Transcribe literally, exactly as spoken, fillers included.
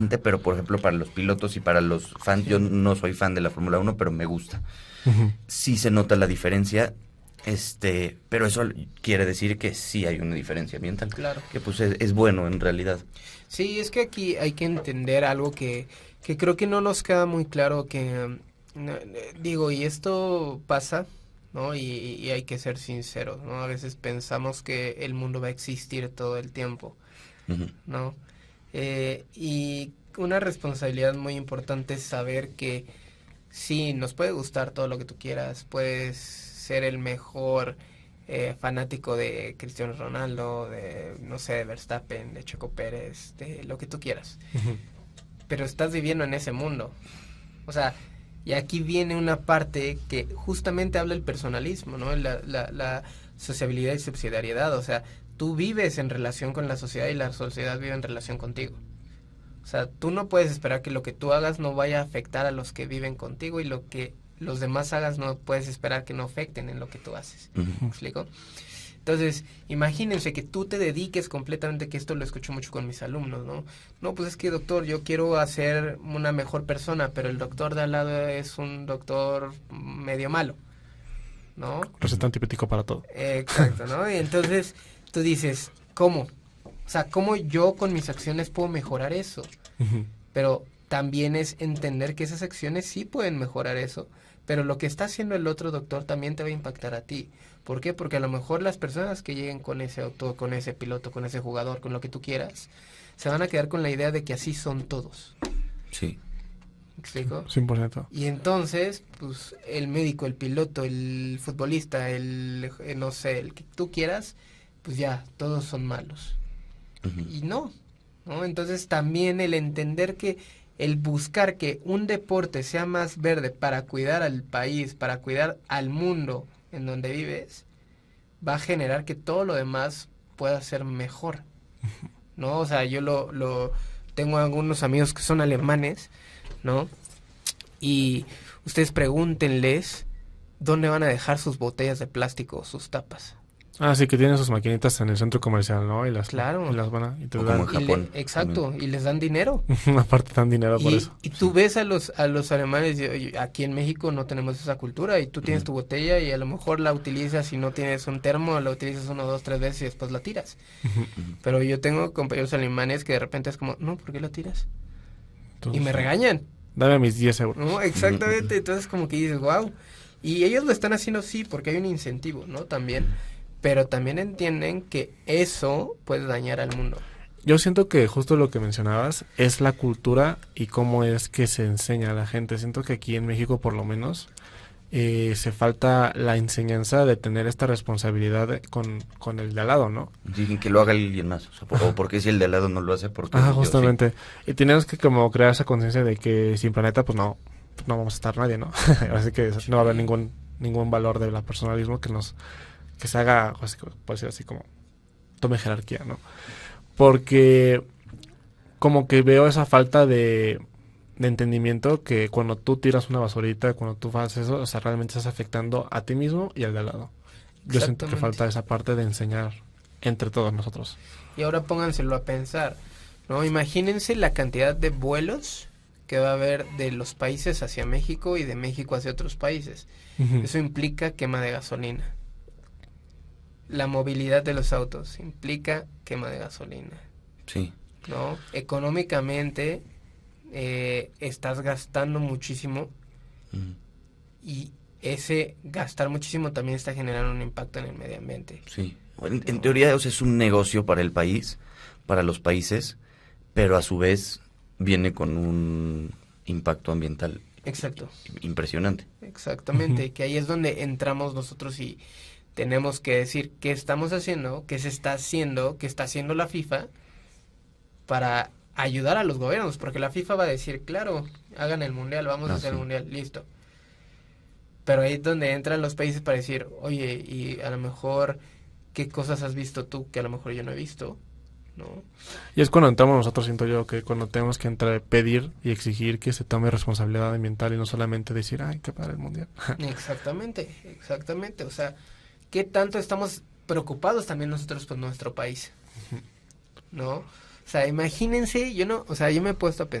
pero por ejemplo para los pilotos y para los fans, yo no soy fan de la Fórmula uno, pero me gusta. Uh-huh. Sí se nota la diferencia, este, pero eso quiere decir que sí hay una diferencia ambiental. Claro. Que pues es, es bueno en realidad. Sí, es que aquí hay que entender algo que, que creo que no nos queda muy claro, que no, digo, y esto pasa, ¿no? Y, y hay que ser sinceros, ¿no? A veces pensamos que el mundo va a existir todo el tiempo, Uh-huh. ¿no? Eh, y una responsabilidad muy importante es saber que sí, nos puede gustar todo lo que tú quieras, puedes ser el mejor eh, fanático de Cristiano Ronaldo, de, no sé, de Verstappen, de Checo Pérez, de lo que tú quieras, Uh-huh. pero estás viviendo en ese mundo, o sea, y aquí viene una parte que justamente habla el personalismo, ¿no? La, la, la sociabilidad y subsidiariedad, o sea, tú vives en relación con la sociedad y la sociedad vive en relación contigo. O sea, tú no puedes esperar que lo que tú hagas no vaya a afectar a los que viven contigo, y lo que los demás hagas no puedes esperar que no afecten en lo que tú haces. Uh-huh. ¿Me explico? Entonces, imagínense que tú te dediques completamente, que esto lo escucho mucho con mis alumnos, ¿no? No, pues es que doctor, yo quiero hacer una mejor persona, pero el doctor de al lado es un doctor medio malo, ¿no? Receta antibiótico para todo. Eh, exacto, ¿no? Y entonces tú dices, ¿cómo? O sea, ¿cómo yo con mis acciones puedo mejorar eso? Uh-huh. Pero también es entender que esas acciones sí pueden mejorar eso, pero lo que está haciendo el otro doctor también te va a impactar a ti. ¿Por qué? Porque a lo mejor las personas que lleguen con ese auto, con ese piloto, con ese jugador, con lo que tú quieras, se van a quedar con la idea de que así son todos. Sí. ¿Me explico? cien por ciento. Y entonces, pues, el médico, el piloto, el futbolista, el, eh, no sé, el que tú quieras, pues ya, todos son malos. Uh-huh. Y no, ¿no? Entonces también el entender que el buscar que un deporte sea más verde para cuidar al país, para cuidar al mundo en donde vives, va a generar que todo lo demás pueda ser mejor, ¿no? O sea, yo lo, lo tengo algunos amigos que son alemanes, ¿no? Y ustedes pregúntenles dónde van a dejar sus botellas de plástico, sus tapas. Ah, sí, que tienen sus maquinitas en el centro comercial, ¿no? Y las, Claro. y las van a... Y te O dan, como en Y le- Japón. exacto, también. y les dan dinero. aparte dan dinero por Y, eso. y tú ves a los a los alemanes, y, oye, aquí en México no tenemos esa cultura, y tú tienes Ujú. tu botella y a lo mejor la utilizas, y no tienes un termo, la utilizas uno, dos, tres veces y después la tiras. Ujú. Ujú. Pero yo tengo compañeros alemanes que de repente es como, no, ¿por qué la tiras? Entonces, Y me regañan, dame mis diez euros. ¿no? Exactamente, entonces como que dices, wow. Y ellos lo están haciendo sí, porque hay un incentivo, ¿no? También, pero también entienden que eso puede dañar al mundo. Yo siento que justo lo que mencionabas es la cultura y cómo es que se enseña a la gente. Siento que aquí en México, por lo menos, eh, se falta la enseñanza de tener esta responsabilidad de- con, con el de al lado, ¿no? Dicen que lo haga alguien más. O, sea, por- o porque si el de al lado no lo hace, porque Ah, yo sí. justamente. Y tenemos que como crear esa conciencia de que sin planeta, pues no, no vamos a estar nadie, ¿no? Así que no va a haber ningún ningún valor de la personalismo que nos que se haga, pues, por decir así, como tome jerarquía, ¿no? Porque como que veo esa falta de, de entendimiento que cuando tú tiras una basurita, cuando tú haces eso, o sea, realmente estás afectando a ti mismo y al de al lado. Yo siento que Exactamente. falta esa parte de enseñar entre todos nosotros. Y ahora pónganselo a pensar, ¿no? Imagínense la cantidad de vuelos que va a haber de los países hacia México y de México hacia otros países. Ujú. Eso implica quema de gasolina. La movilidad de los autos implica quema de gasolina, Sí. ¿no? Económicamente eh, estás gastando muchísimo, Ujú. y ese gastar muchísimo también está generando un impacto en el medio ambiente. Sí. En, en teoría, o sea, es un negocio para el país, para los países, pero a su vez viene con un impacto ambiental Exacto. impresionante. Exactamente, Ujú. que ahí es donde entramos nosotros y tenemos que decir qué estamos haciendo, qué se está haciendo, qué está haciendo la FIFA para ayudar a los gobiernos, porque la FIFA va a decir, claro, hagan el mundial, vamos Ah, a hacer sí. el mundial, listo. Pero ahí es donde entran los países para decir, oye, y a lo mejor, ¿qué cosas has visto tú que a lo mejor yo no he visto? ¿No? Y es cuando entramos nosotros, siento yo, que cuando tenemos que entrar, pedir y exigir que se tome responsabilidad ambiental y no solamente decir, ay, qué padre el mundial. Exactamente, exactamente. O sea, ¿qué tanto estamos preocupados también nosotros por nuestro país? ¿No? O sea, imagínense, yo no, o sea, yo me he puesto a pensar